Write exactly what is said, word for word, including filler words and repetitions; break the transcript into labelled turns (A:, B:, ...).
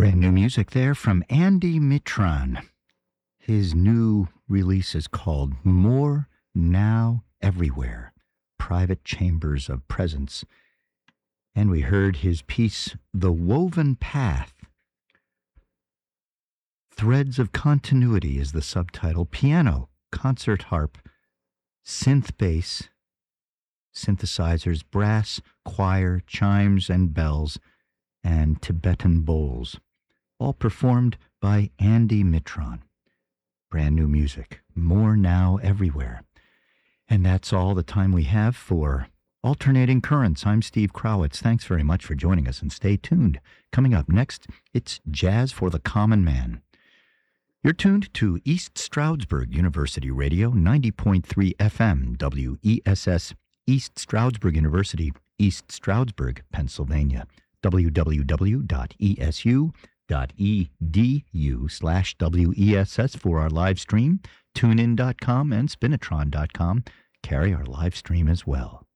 A: Brand new music there from Andy Mitron. His new release is called More Now Everywhere, Private Chambers of Presence. And we heard his piece, The Woven Path. Threads of Continuity is the subtitle. Piano, concert harp, synth bass, synthesizers, brass, choir, chimes and bells, and Tibetan bowls, all performed by Andy Mitron. Brand new music, More Now Everywhere. And that's all the time we have for Alternating Currents. I'm Steve Krowitz. Thanks very much for joining us, and stay tuned. Coming up next, it's Jazz for the Common Man. You're tuned to East Stroudsburg University Radio, ninety point three F M, W E S S, East Stroudsburg University, East Stroudsburg, Pennsylvania. w w w dot e s u dot e d u slash W E S S for our live stream. TuneIn dot com and Spinitron dot com carry our live stream as well.